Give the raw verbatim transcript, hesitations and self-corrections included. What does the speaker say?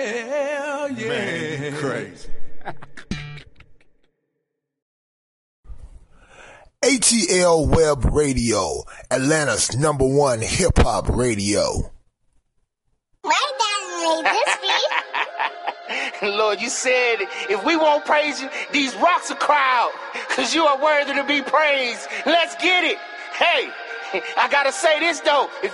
Hell yeah. Man, you crazy. A T L Web Radio, Atlanta's number one hip-hop radio. Right down this beat. Lord, you said if we won't praise you, these rocks will cry out, because you are worthy to be praised. Let's get it. Hey, I got to say this, though. If